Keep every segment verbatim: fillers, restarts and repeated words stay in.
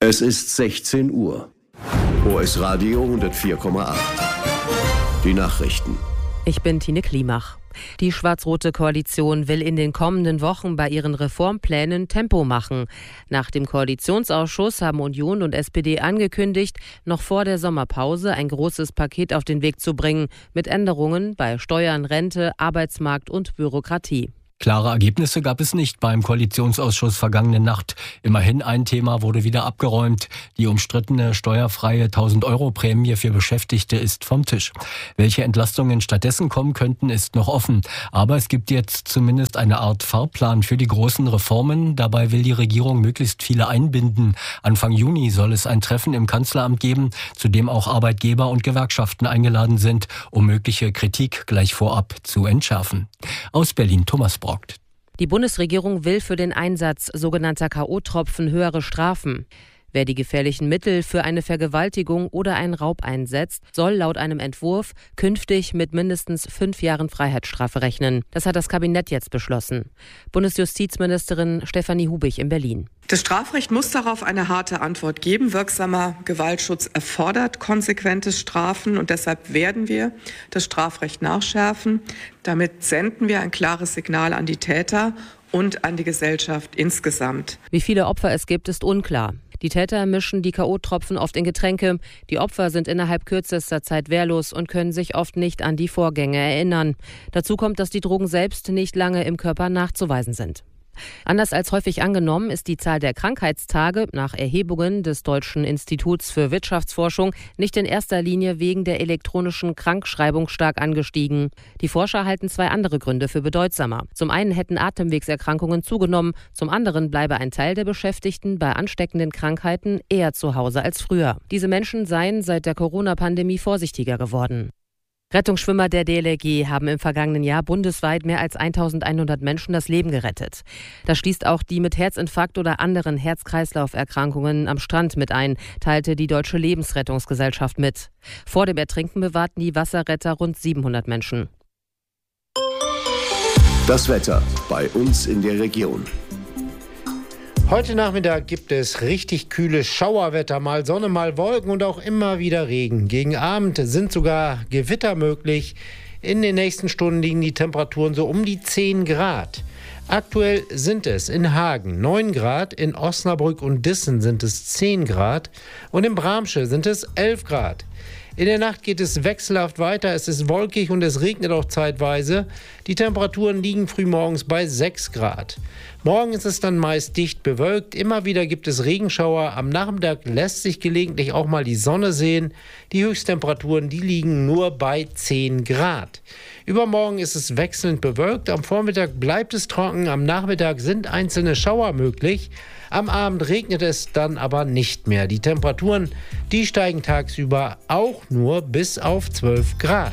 Es ist sechzehn Uhr. O S Radio hundertvier Komma acht. Die Nachrichten. Ich bin Tine Klimach. Die schwarz-rote Koalition will in den kommenden Wochen bei ihren Reformplänen Tempo machen. Nach dem Koalitionsausschuss haben Union und S P D angekündigt, noch vor der Sommerpause ein großes Paket auf den Weg zu bringen, mit Änderungen bei Steuern, Rente, Arbeitsmarkt und Bürokratie. Klare Ergebnisse gab es nicht beim Koalitionsausschuss vergangene Nacht. Immerhin ein Thema wurde wieder abgeräumt. Die umstrittene steuerfreie tausend-Euro-Prämie für Beschäftigte ist vom Tisch. Welche Entlastungen stattdessen kommen könnten, ist noch offen. Aber es gibt jetzt zumindest eine Art Fahrplan für die großen Reformen. Dabei will die Regierung möglichst viele einbinden. Anfang Juni soll es ein Treffen im Kanzleramt geben, zu dem auch Arbeitgeber und Gewerkschaften eingeladen sind, um mögliche Kritik gleich vorab zu entschärfen. Aus Berlin, Thomas Brock. Die Bundesregierung will für den Einsatz sogenannter K O-Tropfen höhere Strafen. Wer die gefährlichen Mittel für eine Vergewaltigung oder einen Raub einsetzt, soll laut einem Entwurf künftig mit mindestens fünf Jahren Freiheitsstrafe rechnen. Das hat das Kabinett jetzt beschlossen. Bundesjustizministerin Stefanie Hubig in Berlin. Das Strafrecht muss darauf eine harte Antwort geben. Wirksamer Gewaltschutz erfordert konsequentes Strafen und deshalb werden wir das Strafrecht nachschärfen. Damit senden wir ein klares Signal an die Täter und an die Gesellschaft insgesamt. Wie viele Opfer es gibt, ist unklar. Die Täter mischen die K O-Tropfen oft in Getränke. Die Opfer sind innerhalb kürzester Zeit wehrlos und können sich oft nicht an die Vorgänge erinnern. Dazu kommt, dass die Drogen selbst nicht lange im Körper nachzuweisen sind. Anders als häufig angenommen ist die Zahl der Krankheitstage nach Erhebungen des Deutschen Instituts für Wirtschaftsforschung nicht in erster Linie wegen der elektronischen Krankschreibung stark angestiegen. Die Forscher halten zwei andere Gründe für bedeutsamer. Zum einen hätten Atemwegserkrankungen zugenommen, zum anderen bleibe ein Teil der Beschäftigten bei ansteckenden Krankheiten eher zu Hause als früher. Diese Menschen seien seit der Corona-Pandemie vorsichtiger geworden. Rettungsschwimmer der D L R G haben im vergangenen Jahr bundesweit mehr als eintausendeinhundert Menschen das Leben gerettet. Das schließt auch die mit Herzinfarkt oder anderen Herz-Kreislauf-Erkrankungen am Strand mit ein, teilte die Deutsche Lebensrettungsgesellschaft mit. Vor dem Ertrinken bewahrten die Wasserretter rund siebenhundert Menschen. Das Wetter bei uns in der Region. Heute Nachmittag gibt es richtig kühles Schauerwetter, mal Sonne, mal Wolken und auch immer wieder Regen. Gegen Abend sind sogar Gewitter möglich. In den nächsten Stunden liegen die Temperaturen so um die zehn Grad. Aktuell sind es in Hagen neun Grad, in Osnabrück und Dissen sind es zehn Grad und in Bramsche sind es elf Grad. In der Nacht geht es wechselhaft weiter, es ist wolkig und es regnet auch zeitweise. Die Temperaturen liegen frühmorgens bei sechs Grad. Morgen ist es dann meist dicht bewölkt, immer wieder gibt es Regenschauer. Am Nachmittag lässt sich gelegentlich auch mal die Sonne sehen. Die Höchsttemperaturen, die liegen nur bei zehn Grad. Übermorgen ist es wechselnd bewölkt, am Vormittag bleibt es trocken, am Nachmittag sind einzelne Schauer möglich. Am Abend regnet es dann aber nicht mehr. Die Temperaturen, die steigen tagsüber auch nur bis auf zwölf Grad.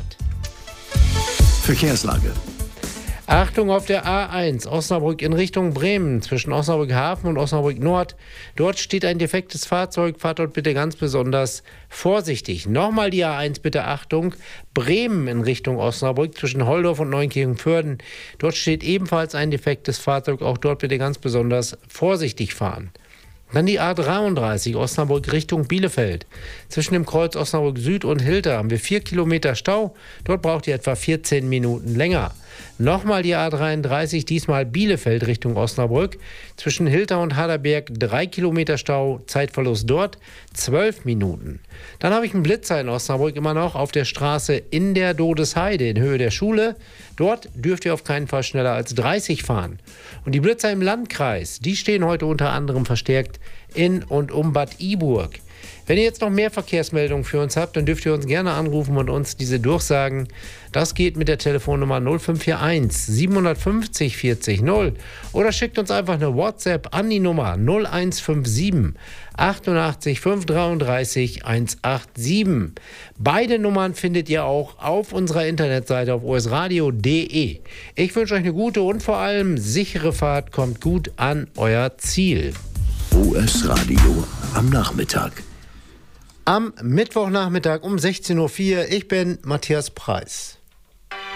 Verkehrslage. Achtung auf der A eins, Osnabrück in Richtung Bremen, zwischen Osnabrück Hafen und Osnabrück Nord. Dort steht ein defektes Fahrzeug, fahrt dort bitte ganz besonders vorsichtig. Nochmal die A eins, bitte Achtung, Bremen in Richtung Osnabrück, zwischen Holdorf und Neunkirchen-Vörden. Dort steht ebenfalls ein defektes Fahrzeug, auch dort bitte ganz besonders vorsichtig fahren. Dann die A dreiunddreißig, Osnabrück Richtung Bielefeld. Zwischen dem Kreuz Osnabrück Süd und Hilter haben wir vier Kilometer Stau. Dort braucht ihr etwa vierzehn Minuten länger. Nochmal die A dreiunddreißig, diesmal Bielefeld Richtung Osnabrück. Zwischen Hilter und Haderberg drei Kilometer Stau, Zeitverlust dort zwölf Minuten. Dann habe ich einen Blitzer in Osnabrück immer noch auf der Straße in der Dodesheide in Höhe der Schule. Dort dürft ihr auf keinen Fall schneller als dreißig fahren. Und die Blitzer im Landkreis, die stehen heute unter anderem verstärkt in und um Bad Iburg. Wenn ihr jetzt noch mehr Verkehrsmeldungen für uns habt, dann dürft ihr uns gerne anrufen und uns diese durchsagen. Das geht mit der Telefonnummer null fünf vier eins sieben fünf null vierzig null oder schickt uns einfach eine WhatsApp an die Nummer null eins fünf sieben achtundachtzig fünf dreiunddreißig hundertsiebenundachtzig. Beide Nummern findet ihr auch auf unserer Internetseite auf o s radio punkt d e. Ich wünsche euch eine gute und vor allem sichere Fahrt. Kommt gut an euer Ziel. O S Radio am Nachmittag. Am Mittwochnachmittag um sechzehn Uhr vier. Ich bin Matthias Preis.